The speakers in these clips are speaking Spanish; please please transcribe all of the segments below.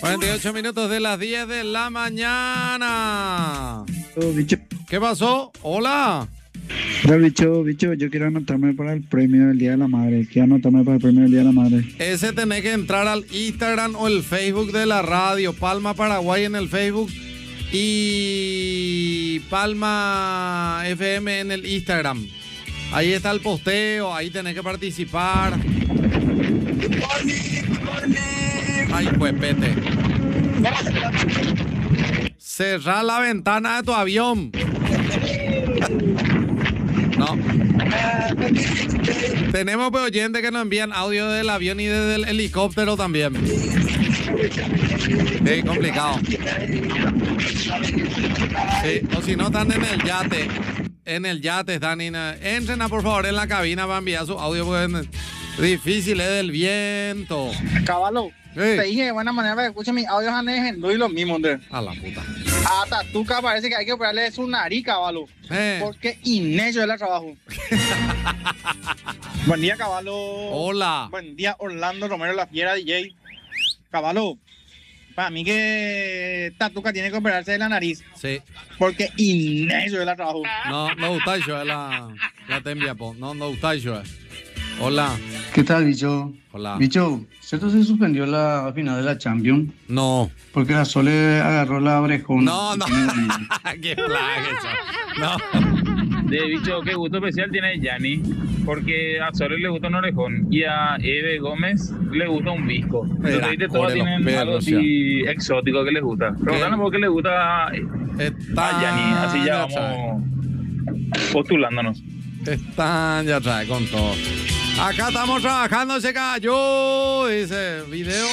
48 minutos de las 10 de la mañana. Bicho. ¿Qué pasó? Hola. Hola, bicho, yo quiero anotarme para el premio del Día de la Madre. Quiero anotarme para el premio del Día de la Madre. Ese tenés que entrar al Instagram o el Facebook de la radio. Palma Paraguay en el Facebook y Palma FM en el Instagram. Ahí está el posteo, ahí tenés que participar. Ay, pues, pete. Cerrá la ventana de tu avión. No. Tenemos oyentes que nos envían audio del avión y desde el helicóptero también. Sí, complicado. Sí, o si no, están en el yate. En el yate están. Entren, por favor, en la cabina para enviar su audio. Porque difícil es del viento. Caballo. Sí. Te dije de buena manera para que escuchen mis audios, Andrés, no y lo mismo, Andrés. A la puta. A Tatuca parece que hay que operarle su nariz, caballo. Porque inecho es el trabajo. Buen día, caballo. Hola. Buen día, Orlando Romero, la fiera DJ. Caballo, para mí que Tatuca tiene que operarse de la nariz. Sí. Porque inecho es el trabajo. No gusta yo la tembia, po. No gusta yo. Hola. ¿Qué tal, bicho? Hola. Bicho, ¿cierto se suspendió la final de la Champions? No. Porque la Sole agarró la orejona. No. Qué plaga eso. No. De bicho, qué gusto especial tiene Yanni, porque a Sole le gusta un orejón y a Eve Gómez le gusta un visco. Entonces, todos tienen algo así exótico que les gusta. Preguntale por qué le gusta a Yanni, así ya vamos postulándonos. Están ya trae con todo. Acá estamos trabajando, se cayó. Dice video.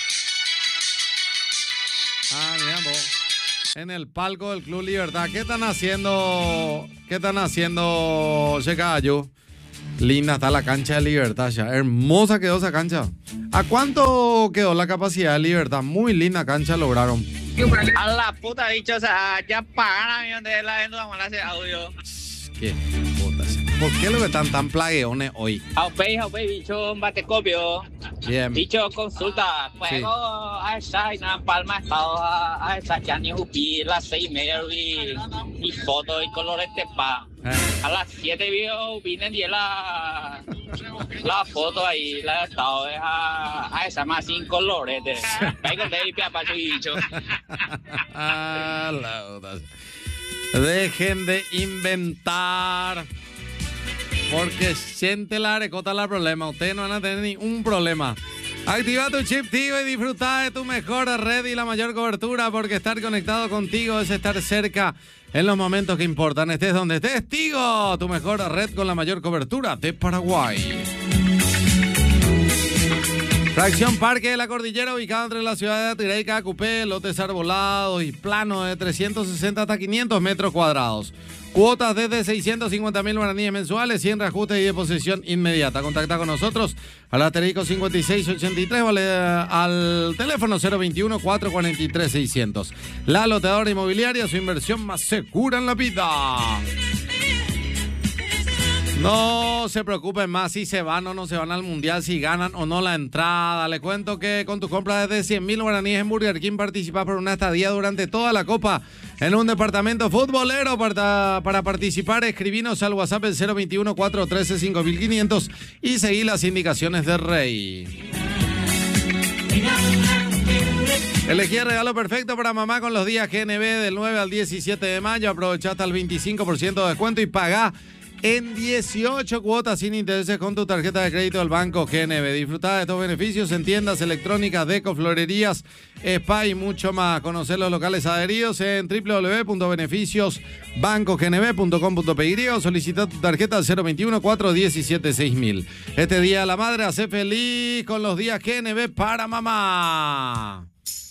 Mira vos. En el palco del Club Libertad. ¿Qué están haciendo? Se cayó. Linda está la cancha de Libertad ya. Hermosa quedó esa cancha. ¿A cuánto quedó la capacidad de Libertad? Muy linda cancha lograron. A la puta bicho, o sea, ya pagan a mí donde la gente vamos a hacer audio. ¿Qué puta? ¿Por qué lo que están tan plagueones hoy? Aupei, bicho, batecopio. Bien. Bicho, consulta. Juego a esa en Palma Estado a esa Yanni Jupi, las 6:30 y foto y colores tepa. A las 7 vine y la foto ahí, la Estado a esa más sin colores. Vengo de ahí, piapa, bicho. Dejen de inventar. Porque siente la arecota la problema. Ustedes no van a tener ningún problema. Activa tu chip Tigo y disfruta de tu mejor red y la mayor cobertura. Porque estar conectado contigo es estar cerca en los momentos que importan. Estés donde estés, Tigo. Tu mejor red con la mayor cobertura de Paraguay. Fracción Parque de la Cordillera, ubicado entre la ciudad de Atirey y Cacupé, lotes arbolados y planos de 360 hasta 500 metros cuadrados. Cuotas desde 650.000 guaraníes mensuales, 100 reajustes y deposición inmediata. Contacta con nosotros al asterisco 5683 o al teléfono 021-443-600. La loteadora inmobiliaria, su inversión más segura en la vida. No se preocupen más si se van o no se van al mundial, si ganan o no la entrada. Le cuento que con tu compra desde 100.000 guaraníes en Burger King participas por una estadía durante toda la Copa en un departamento futbolero. Para participar, escribinos al WhatsApp el 021-413-5500 y seguí las indicaciones de Rey. Elegí el regalo perfecto para mamá con los días GNB del 9 al 17 de mayo. Aprovecha hasta el 25% de descuento y pagá en 18 cuotas sin intereses con tu tarjeta de crédito del Banco GNB. Disfruta de estos beneficios en tiendas electrónicas, deco, florerías, spa y mucho más. Conocer los locales adheridos en www.beneficiosbancognb.com.py o solicita tu tarjeta al 021-417-6000. Este Día de la Madre, hace feliz con los días GNB para mamá.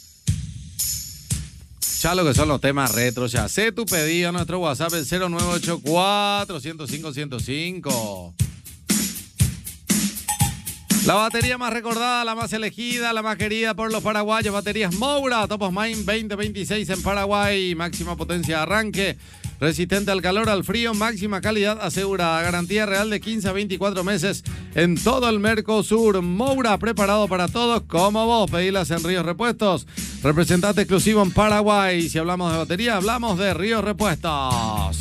Ya lo que son los temas retro, ya. Hacé tu pedido a nuestro WhatsApp, el 0984-105-105. La batería más recordada, la más elegida, la más querida por los paraguayos. Baterías Moura, Top of Mind 2026 en Paraguay. Máxima potencia de arranque, resistente al calor, al frío, máxima calidad asegurada. Garantía real de 15 a 24 meses en todo el Mercosur. Moura, preparado para todos como vos. Pedilas en Ríos Repuestos. representante exclusivo en Paraguay. Si hablamos de batería, hablamos de Ríos Repuestos.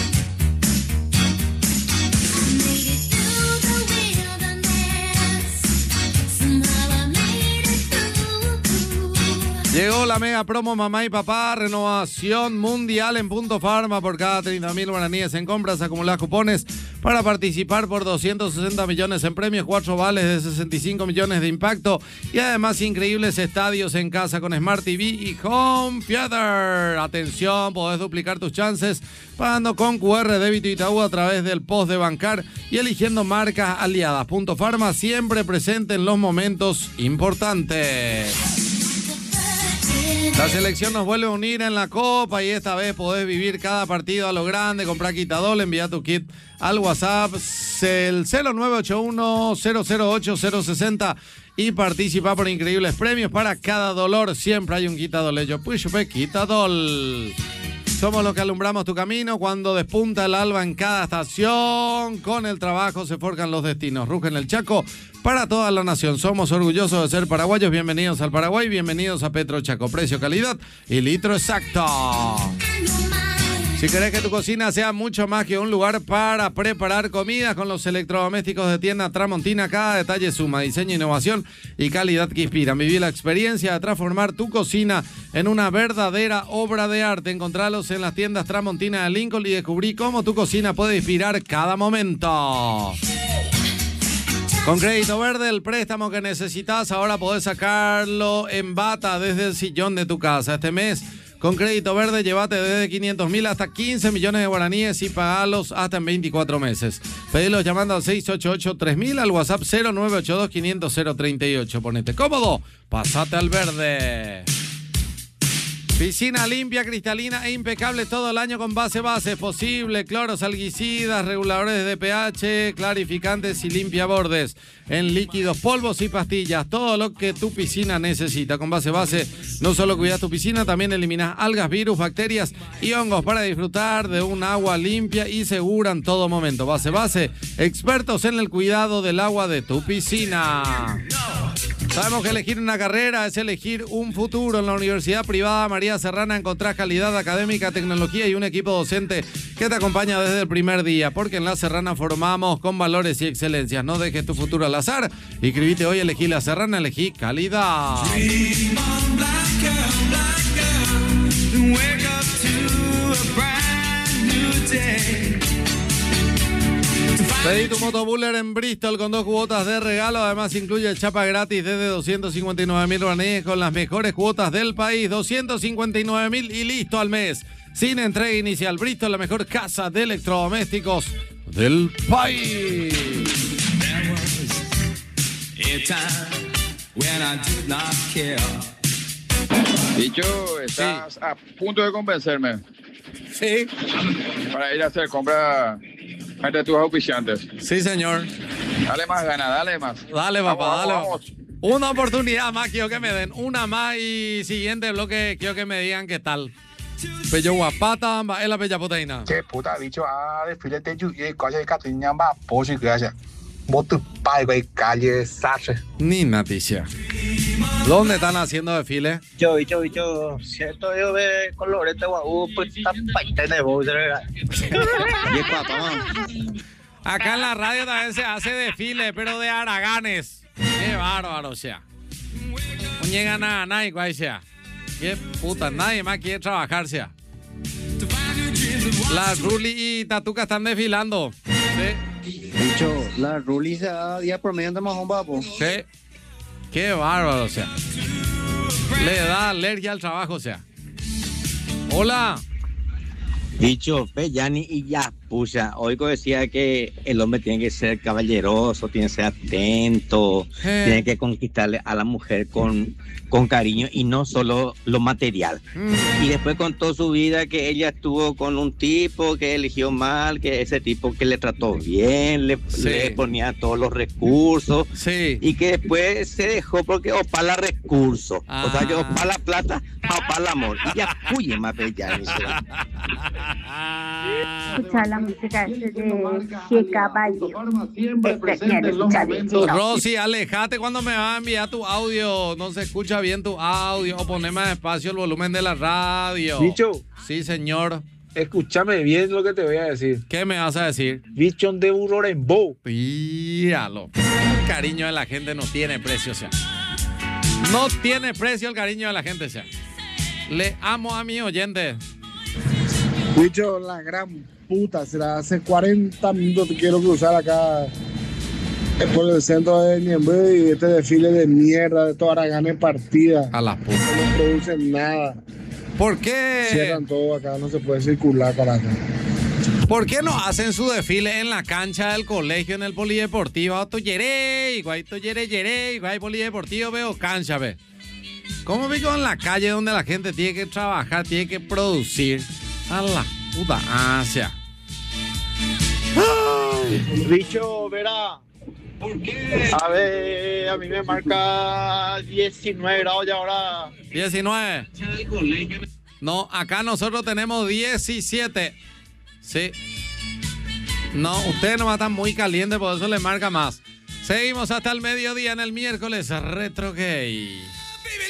Llegó la mega promo Mamá y Papá, renovación mundial en Punto Farma. Por cada 30.000 guaraníes en compras acumulás cupones para participar por 260 millones en premios, 4 vales de 65 millones de impacto y además increíbles estadios en casa con Smart TV y Home Theater. Atención, podés duplicar tus chances pagando con QR, débito y Itaú a través del post de bancar y eligiendo marcas aliadas. Punto Farma, siempre presente en los momentos importantes. La selección nos vuelve a unir en la Copa y esta vez podés vivir cada partido a lo grande. Comprá Quitadol, envía tu kit al WhatsApp el 0981-008-060 y participa por increíbles premios. Para cada dolor siempre hay un Quitadol. Quitadol. Somos los que alumbramos tu camino cuando despunta el alba en cada estación. Con el trabajo se forjan los destinos. Rugen el Chaco para toda la nación. Somos orgullosos de ser paraguayos. Bienvenidos al Paraguay, bienvenidos a Petro Chaco. Precio, calidad y litro exacto. Si querés que tu cocina sea mucho más que un lugar para preparar comidas con los electrodomésticos de tienda Tramontina, cada detalle suma, diseño, innovación y calidad que inspiran. Viví la experiencia de transformar tu cocina en una verdadera obra de arte. Encontralos en las tiendas Tramontina de Lincoln y descubrí cómo tu cocina puede inspirar cada momento. Con Crédito Verde, el préstamo que necesitas, ahora podés sacarlo en bata desde el sillón de tu casa. Este mes, con Crédito Verde, llévate desde 500.000 hasta 15 millones de guaraníes y pagalos hasta en 24 meses. Pedilos llamando al 688-3000, al WhatsApp 0982-500-038. Ponete cómodo, pasate al verde. Piscina limpia, cristalina e impecable todo el año con base. Posible, cloros, alguicidas, reguladores de pH, clarificantes y limpiabordes. En líquidos, polvos y pastillas. Todo lo que tu piscina necesita. Con base, no solo cuidas tu piscina, también eliminas algas, virus, bacterias y hongos para disfrutar de un agua limpia y segura en todo momento. Base, expertos en el cuidado del agua de tu piscina. Sabemos que elegir una carrera es elegir un futuro. En la Universidad Privada María Serrana encontrás calidad académica, tecnología y un equipo docente que te acompaña desde el primer día. Porque en La Serrana formamos con valores y excelencias. No dejes tu futuro al azar. Inscribite hoy, elegí La Serrana, elegí calidad. Pedí tu motobuller en Bristol con 2 cuotas de regalo. Además incluye chapa gratis desde 259.000 guaraníes con las mejores cuotas del país. 259.000 y listo al mes. Sin entrega inicial. Bristol, la mejor casa de electrodomésticos del país. Dicho, estás a punto de convencerme. Sí. Para ir a hacer compra entre tus auspiciantes. Sí, señor. Dale más ganas, dale más. Dale, papá, vamos, dale. Vamos. Una oportunidad más, quiero que me den. Una más y siguiente bloque, quiero que me digan qué tal. Pello guapata, es la bella proteína. Che, puta, bicho, desfile te yuye, coche de catiñamba, pocho y gracias. Voto paigo y calle, sache. Ni noticia. ¿Dónde están haciendo desfile? Bicho, cierto, yo ve colores de guau, pues está paita de voz, de verdad. Acá en la radio también se hace desfile, pero de haraganes. Qué bárbaro, o sea. No llega nada, nadie, guay, sea. Qué puta, nadie más quiere trabajar, sea. Las Ruli y Tatuca están desfilando. Sí. Bicho, la Ruli se da día promedio de majón, papo. Sí. Qué bárbaro, o sea. Le da alergia al trabajo, o sea. Hola. Bicho, Yani y ya, pucha. Oigo decía que el hombre tiene que ser caballeroso, tiene que ser atento, tiene que conquistarle a la mujer con cariño y no solo lo material. Y después contó su vida que ella estuvo con un tipo que eligió mal, que ese tipo que le trató bien, le ponía todos los recursos y que después se dejó porque opala recursos. O sea, que opala plata, opala amor. Y ya cuye más Yani. Escuchar la música de Caballero. Rosy, alejate cuando me vas a enviar tu audio. No se escucha bien tu audio. O poné más despacio el volumen de la radio. Bicho. Sí, señor. Escúchame bien lo que te voy a decir. ¿Qué me vas a decir? Bichón de Urorembo. Míralo. El cariño de la gente no tiene precio, o sea. No tiene precio el cariño de la gente, o sea. Le amo a mi oyente. Bicho, la gran puta. Será hace 40 minutos que quiero cruzar acá por el centro de Ñembe y este desfile de mierda de toda Aragán partida. A la puta. No producen nada. ¿Por qué? Cierran todo acá, no se puede circular, carajo. ¿Por qué no hacen su desfile en la cancha del colegio, en el polideportivo? Igual polideportivo, veo cancha, ve. ¿Cómo vivo en la calle donde la gente tiene que trabajar, tiene que producir? A la puta Asia. Bicho, verá. ¿Por qué? A ver, a mí me marca 19 grados ya ahora. 19. No, acá nosotros tenemos 17. Sí. No, usted no va a estar muy caliente, por eso le marca más. Seguimos hasta el mediodía en el miércoles Retro Gay.